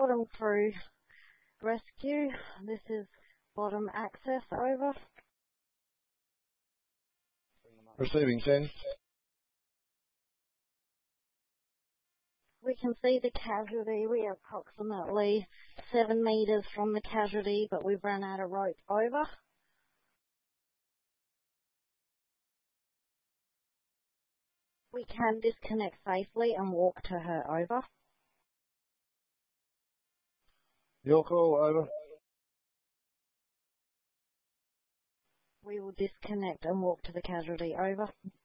Bottom crew rescue. This is bottom access, over. Receiving 10. We can see the casualty. We are approximately 7 meters from the casualty, but we've run out of rope, over. We can disconnect safely and walk to her, over. Your call, over. We will disconnect and walk to the casualty, over.